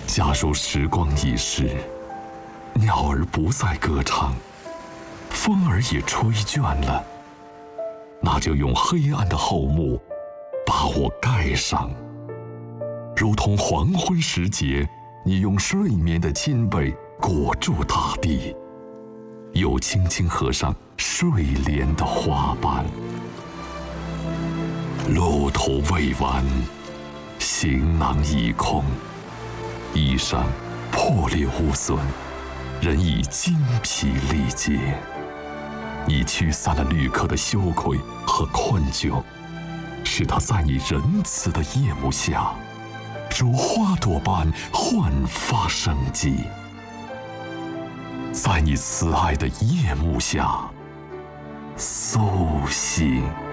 假如时光已逝，鸟儿不再歌唱，风儿也吹倦了，那就用黑暗的厚幕把我盖上，如同黄昏时节，你用睡眠的襟被裹住大地，又轻轻合上睡莲的花瓣。路途未完，行囊已空，衣裳破裂无损，人已精疲力竭。你驱散了旅客的羞愧和困窘，使他在你仁慈的夜幕下，如花朵般焕发生机。在你慈爱的夜幕下苏醒。